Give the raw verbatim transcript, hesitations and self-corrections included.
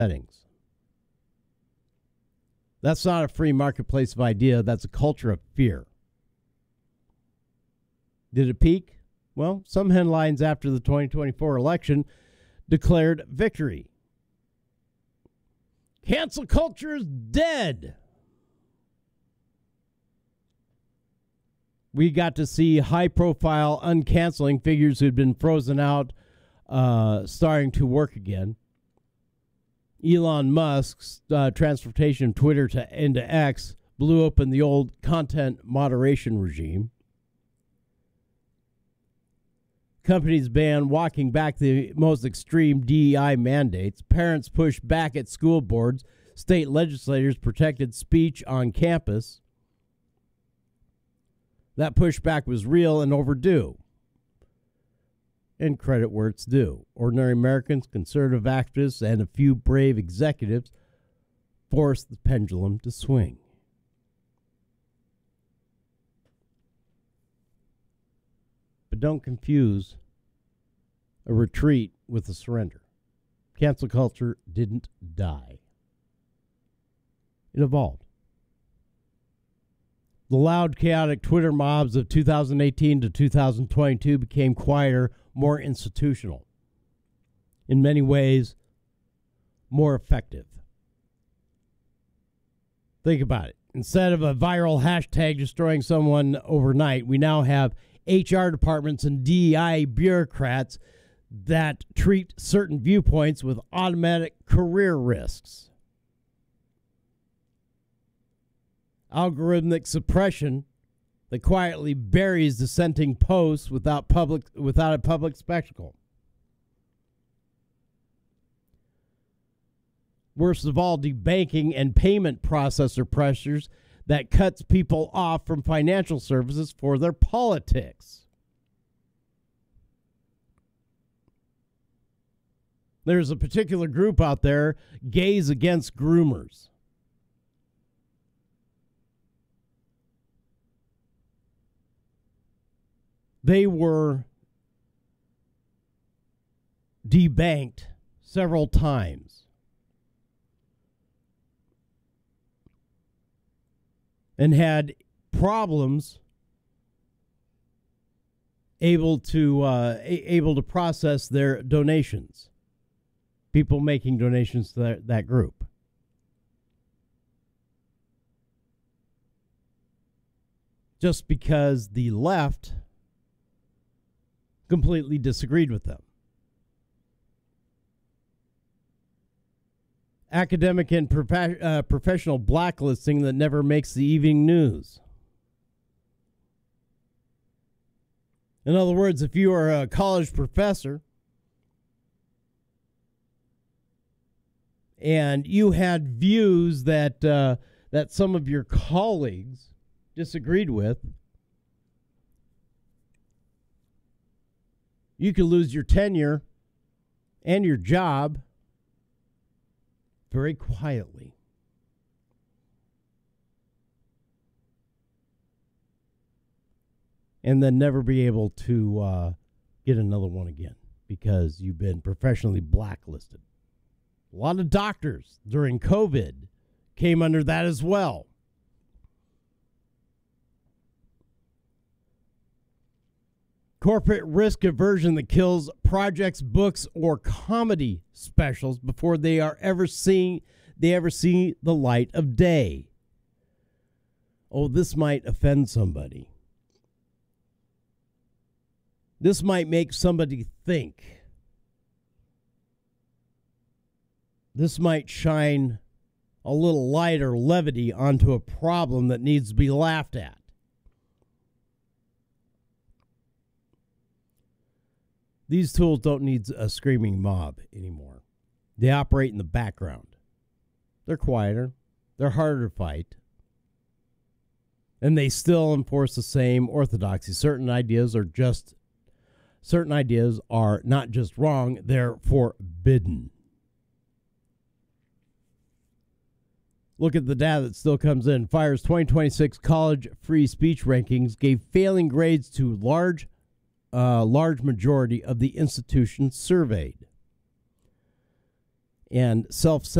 settings. That's not a free marketplace of idea. That's a culture of fear. Did it peak? Well, some headlines after the twenty twenty-four election declared victory. Cancel culture is dead. We got to see high-profile uncanceling figures who'd been frozen out uh, starting to work again. Elon Musk's uh, transformation of Twitter to into X blew open the old content moderation regime. Companies ban walking back the most extreme D E I mandates. Parents pushed back at school boards. State legislators protected speech on campus. That pushback was real and overdue. And credit where it's due. Ordinary Americans, conservative activists, and a few brave executives forced the pendulum to swing. But don't confuse a retreat with a surrender. Cancel culture didn't die. It evolved. The loud, chaotic Twitter mobs of two thousand eighteen to two thousand twenty-two became quieter, more institutional. In many ways, more effective. Think about it. Instead of a viral hashtag destroying someone overnight, we now have H R departments and D E I bureaucrats that treat certain viewpoints with automatic career risks. Algorithmic suppression that quietly buries dissenting posts without public without a public spectacle. Worst of all, debanking and payment processor pressures that cuts people off from financial services for their politics. There's a particular group out there, Gays Against Groomers. They were debanked several times and had problems able to uh, a- able to process their donations. People making donations to that, that group. Just because the left completely disagreed with them. Academic and prof- uh, professional blacklisting that never makes the evening news. In other words, if you are a college professor and you had views that uh, that some of your colleagues disagreed with, you could lose your tenure and your job very quietly. And then never be able to uh, get another one again because you've been professionally blacklisted. A lot of doctors during COVID came under that as well. Corporate risk aversion that kills projects, books, or comedy specials before they are ever seen, they ever see the light of day. Oh, this might offend somebody. This might make somebody think. This might shine a little light or levity onto a problem that needs to be laughed at. These tools don't need a screaming mob anymore. They operate in the background. They're quieter. They're harder to fight. And they still enforce the same orthodoxy. Certain ideas are just, certain ideas are not just wrong, they're forbidden. Look at the data that still comes in. Fire's twenty twenty-six college free speech rankings gave failing grades to large uh, large majority of the institutions surveyed. and self